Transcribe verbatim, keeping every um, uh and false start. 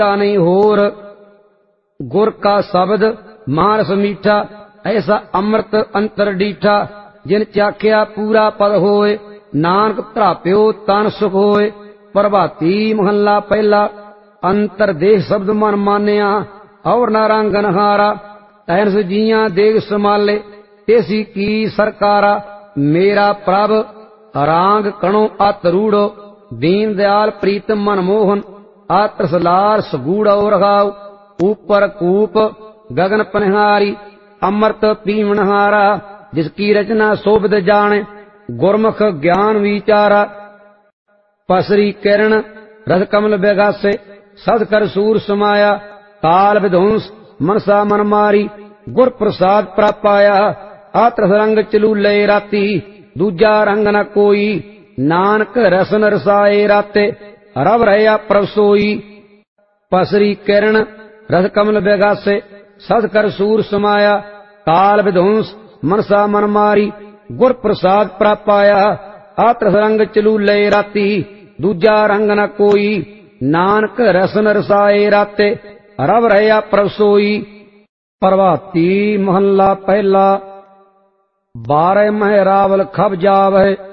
नहीं होर। गुर का शब्द मानस मीठा, ऐसा अमृत अंतर डीठा। जिन चाख्या पूरा पद होए, नानक भ्राप्यो तन सुख होए। प्रभाती महला पहला, अंतर देह शब्द मन मानिया, और न रंग नहारा। तैनस जिया देग संभाले, तेसी की सरकारा। मेरा प्रभ रांग कणो अत रूढ़ो, दीन दयाल प्रीत मनमोहन। आत्रसलार सगूढ़ और रखाओ, ऊपर कूप गगन पनिहारी। अमृत पीवनहारा, जिसकी रचना शोभित जाने, गुरमुख ज्ञान विचारा। पसरी किरण रस कमल बेगासे, सद कर सूर समाया। काल विध्वंस मनसा मन मारी, गुर प्रसाद प्रापाया। आत्रस रंग चलूले राती, दूजा रंग न कोई। नानक रसन रसाए राते, रव रहया प्रभ सोई। पसरी किरण रस कमल बेगासे, सद कर सूर समाया। काल विध्वंस मनसा मन मारी, गुर प्रसाद प्रापाया। आत्रस रंग चलूले राती, दूजा रंग न कोई। नानक रसन रसाए राते, रव रहया प्रभ सोई। प्रभाती महला पहला। बारह मह रावल खब जावै,